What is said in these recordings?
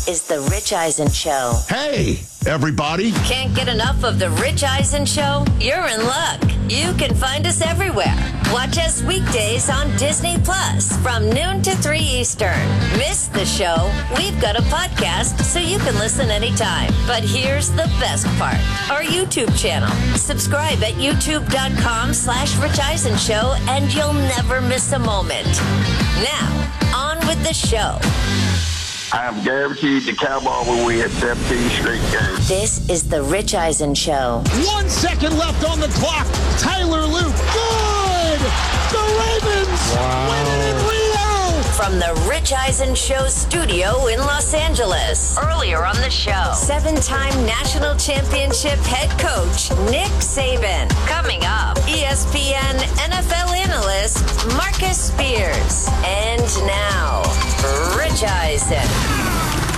is The Rich Eisen Show. Hey, everybody. Can't get enough of The Rich Eisen Show? You're in luck. You can find us everywhere. Watch us weekdays on Disney Plus from noon to 3 Eastern. Miss the show? We've got a podcast so you can listen anytime. But here's the best part. Our YouTube channel. Subscribe at youtube.com/Rich Eisen Show and you'll never miss a moment. Now, on with the show. I am guaranteed the Cowboys will win 17 straight games. This is The Rich Eisen Show. 1 second left on the clock. Tyler Luke. Good! The Ravens win it in Rio! From the Rich Eisen Show studio in Los Angeles. Earlier on the show, 7-time national championship head coach Nick Saban. Coming up, ESPN NFL analyst Marcus Spears. And now, Rich Eisen.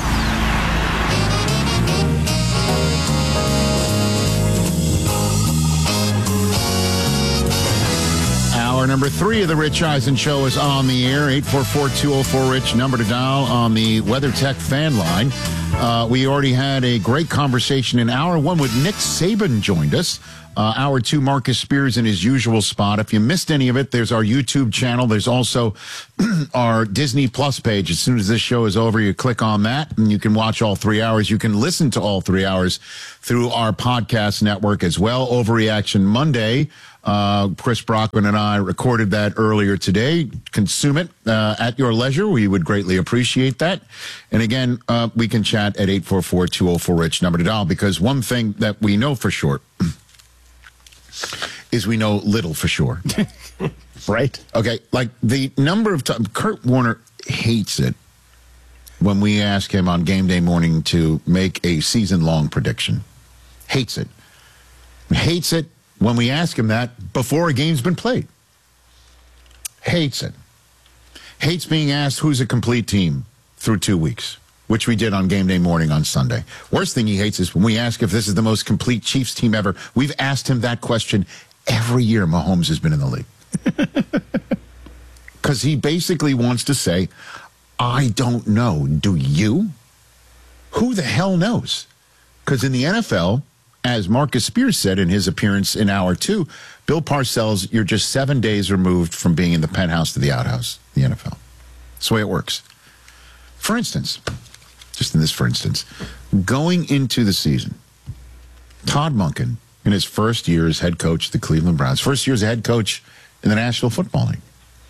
Hour number 3 of the Rich Eisen Show is on the air. 844-204-RICH, number to dial on the WeatherTech fan line. We already had a great conversation in hour 1 with Nick Saban joined us. Hour 2, Marcus Spears in his usual spot. If you missed any of it, there's our YouTube channel. There's also our Disney Plus page. As soon as this show is over, you click on that and you can watch all 3 hours. You can listen to all 3 hours through our podcast network as well. Overreaction Monday. Chris Brockman and I recorded that earlier today. Consume it at your leisure. We would greatly appreciate that. And again, we can chat at 844-204-RICH, number to dial, because one thing that we know for sure is we know little for sure. Right? Okay, like the number of times Kurt Warner hates it when we ask him on game day morning to make a season-long prediction. Hates it. Hates it when we ask him that before a game's been played. Hates it. Hates being asked who's a complete team through 2 weeks, which we did on game day morning on Sunday. Worst thing he hates is when we ask if this is the most complete Chiefs team ever. We've asked him that question every year Mahomes has been in the league. Because he basically wants to say, I don't know. Do you? Who the hell knows? Because in the NFL, as Marcus Spears said in his appearance in hour 2, Bill Parcells, you're just 7 days removed from being in the penthouse to the outhouse, the NFL. That's the way it works. For instance, just in this for instance, going into the season, Todd Monken, in his first year as head coach of the Cleveland Browns, first year as a head coach in the National Football League,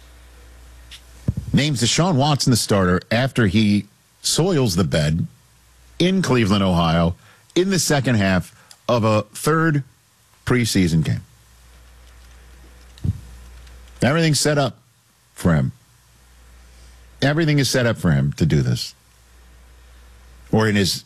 names Deshaun Watson the starter after he soils the bed in Cleveland, Ohio, in the second half of a third preseason game. Everything's set up for him. Everything is set up for him to do this. Or in his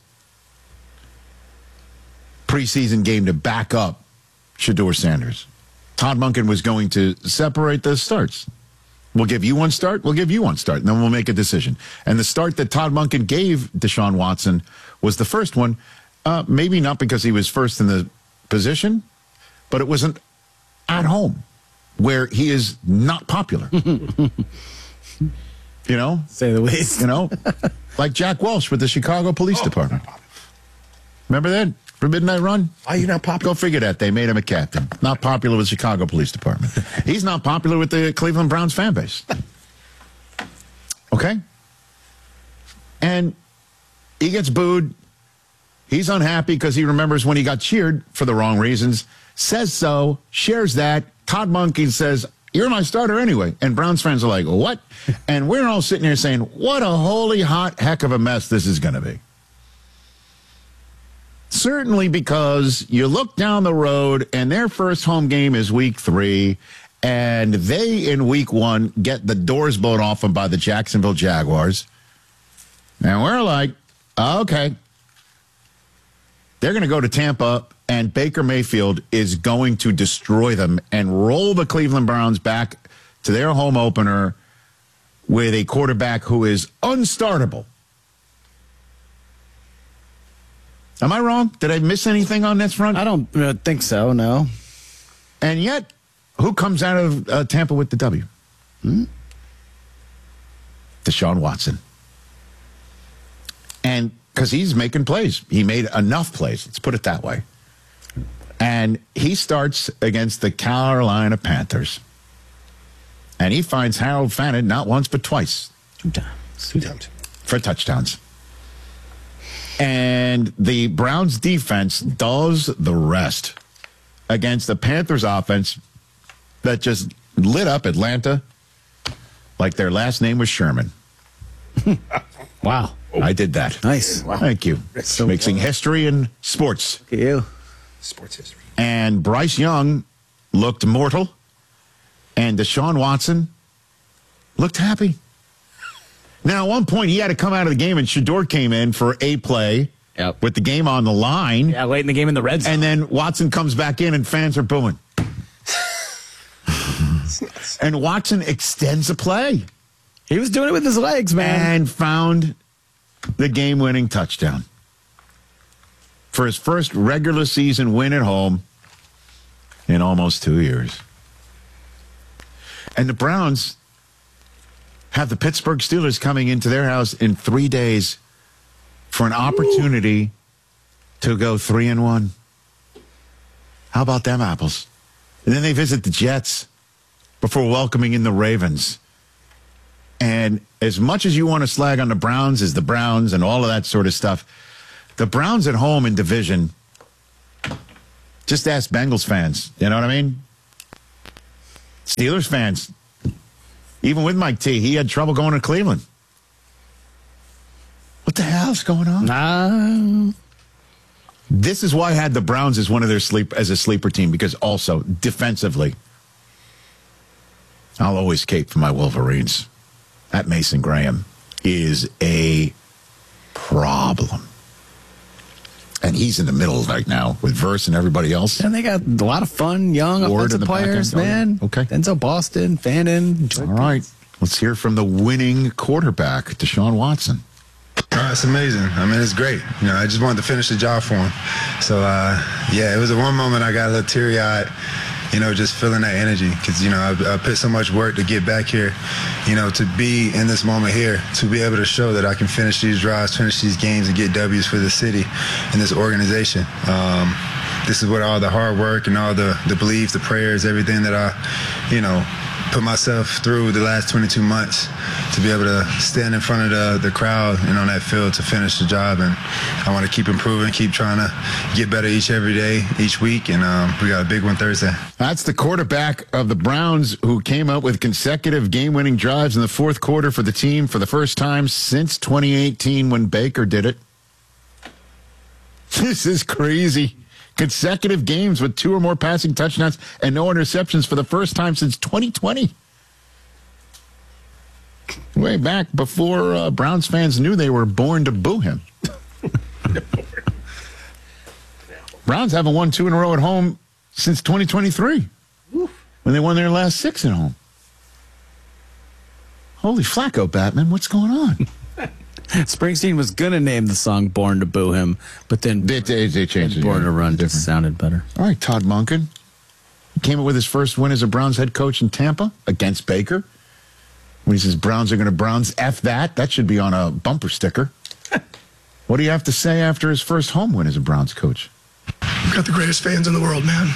preseason game to back up Shedeur Sanders. Todd Monken was going to separate the starts. We'll give you one start, we'll give you one start, and then we'll make a decision. And the start that Todd Monken gave Deshaun Watson was the first one. Maybe not because he was first in the position, but it wasn't at home where he is not popular. You know? Say the least. You know? Like Jack Welch with the Chicago Police Department. Remember that? For Midnight Run? Are you not popular? Go figure that. They made him a captain. Not popular with the Chicago Police Department. He's not popular with the Cleveland Browns fan base. Okay? And he gets booed. He's unhappy because he remembers when he got cheered for the wrong reasons. Says so, shares that. Todd Monken says, you're my starter anyway. And Browns fans are like, what? And we're all sitting here saying, what a holy hot heck of a mess this is going to be. Certainly because you look down the road and their first home game is week 3, and they in week 1 get the doors blown off them by the Jacksonville Jaguars. And we're like, okay. They're going to go to Tampa, and Baker Mayfield is going to destroy them and roll the Cleveland Browns back to their home opener with a quarterback who is unstartable. Am I wrong? Did I miss anything on this front? I don't think so, no. And yet, who comes out of Tampa with the W? Deshaun Watson. And because he's making plays. He made enough plays. Let's put it that way. And he starts against the Carolina Panthers. And he finds Harold Fannin not once but twice. 2 times. For touchdowns. And the Browns defense does the rest against the Panthers offense that just lit up Atlanta like their last name was Sherman. Wow. I did that. Nice. Wow. Thank you. So mixing history and sports. Look at you. Sports history. And Bryce Young looked mortal. And Deshaun Watson looked happy. Now, at one point, he had to come out of the game, and Shedeur came in for a play with the game on the line. Yeah, late in the game in the red zone. And then Watson comes back in, and fans are booing. And Watson extends the play. He was doing it with his legs, man. And found the game-winning touchdown. For his first regular season win at home in almost 2 years. And the Browns have the Pittsburgh Steelers coming into their house in 3 days for an opportunity to go 3-1. How about them apples? And then they visit the Jets before welcoming in the Ravens. And as much as you want to slag on the Browns as the Browns and all of that sort of stuff, the Browns at home in division, just ask Bengals fans. You know what I mean? Steelers fans, even with Mike T, he had trouble going to Cleveland. What the hell's going on? This is why I had the Browns as one of their as a sleeper team, because also defensively, I'll always cape for my Wolverines. That Mason Graham is a problem. And he's in the middle right now with Verse and everybody else. And they got a lot of fun, young Ward offensive players, man. Okay. Denzel Boston, Fannin. All right. Let's hear from the winning quarterback, Deshaun Watson. It's amazing. I mean, it's great. You know, I just wanted to finish the job for him. So, yeah, it was one moment I got a little teary-eyed, you know, just feeling that energy. Because, you know, I put so much work to get back here, you know, to be in this moment here, to be able to show that I can finish these drives, finish these games, and get W's for the city and this organization. This is what all the hard work and all the beliefs, the prayers, everything that I, you know, put myself through the last 22 months to be able to stand in front of the crowd and on that field to finish the job. And I want to keep improving, keep trying to get better every day, each week. And we got a big one Thursday. That's the quarterback of the Browns who came up with consecutive game-winning drives in the fourth quarter for the team for the first time since 2018 when Baker did it. This is crazy. Consecutive games with 2 or more passing touchdowns and no interceptions for the first time since 2020. Way back before Browns fans knew they were born to boo him. Browns haven't won 2 in a row at home since 2023 when they won their last 6 at home. Holy Flacco, Batman, what's going on? Springsteen was going to name the song Born to Boo Him, but then they changed it. Born to Run just sounded better. All right, Todd Monken. He came up with his first win as a Browns head coach in Tampa against Baker. When he says Browns are going to Browns, F that. That should be on a bumper sticker. What do you have to say after his first home win as a Browns coach? We've got the greatest fans in the world, man.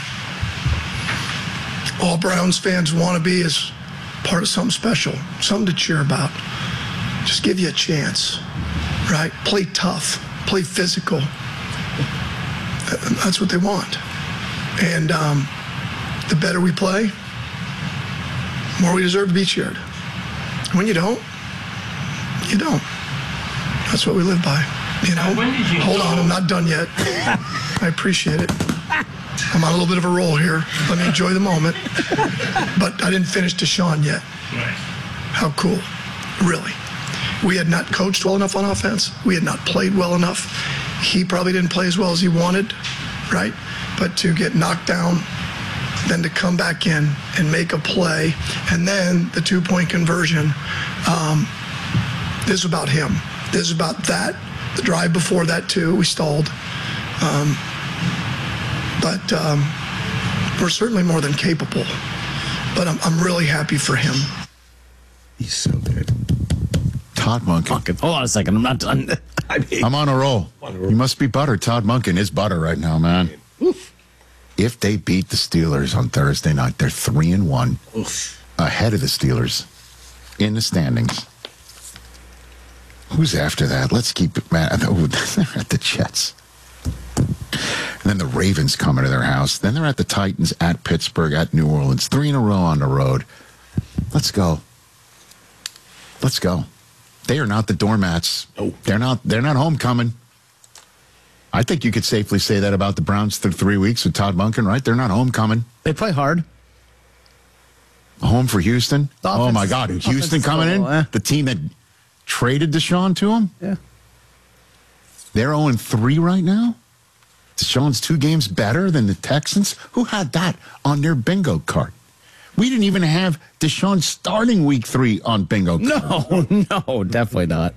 All Browns fans want to be is part of something special, something to cheer about. Just give you a chance, right? Play tough, play physical. That's what they want. And the better we play, the more we deserve to be cheered. When you don't, you don't. That's what we live by. You know, hold on, I'm not done yet. I appreciate it. I'm on a little bit of a roll here. Let me enjoy the moment. But I didn't finish Deshaun yet. How cool, really. We had not coached well enough on offense. We had not played well enough. He probably didn't play as well as he wanted, right? But to get knocked down, then to come back in and make a play, and then the 2-point conversion, this is about him. This is about that. The drive before that, too, we stalled. But we're certainly more than capable. But I'm really happy for him. He's so good. Todd Monken. Hold on a second. I'm not done. I'm on a roll. You must be butter. Todd Monken is butter right now, man. If they beat the Steelers on Thursday night, they're 3-1, ahead of the Steelers in the standings. Who's after that? Let's keep it, man. They're at the Jets. And then the Ravens come into their house. Then they're at the Titans, at Pittsburgh, at New Orleans. 3 in a row on the road. Let's go. Let's go. They are not the doormats. No. They're not homecoming. I think you could safely say that about the Browns through 3 weeks with Todd Monken, right? They're not homecoming. They play hard. Home for Houston. Oh, my God. Houston coming in? The team that traded Deshaun to him? Yeah. They're 0-3 right now? Deshaun's 2 games better than the Texans? Who had that on their bingo card? We didn't even have Deshaun starting week 3 on bingo card. No, definitely not.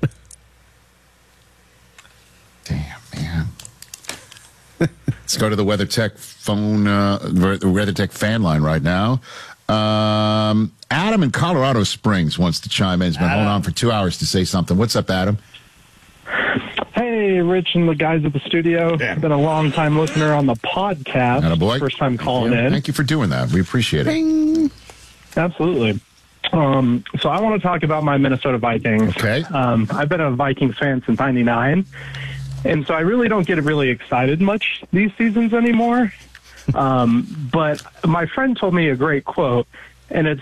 Damn, man. Let's go to the WeatherTech phone, the WeatherTech fan line right now. Adam in Colorado Springs wants to chime in. He's been holding on for 2 hours to say something. What's up, Adam? Hey, Rich and the guys at the studio. Yeah. I've been a long-time listener on the podcast. Attaboy. First time calling in. Thank you for doing that. We appreciate it. Absolutely. So I want to talk about my Minnesota Vikings. Okay. I've been a Vikings fan since '99, and so I really don't get really excited much these seasons anymore. But my friend told me a great quote, and it's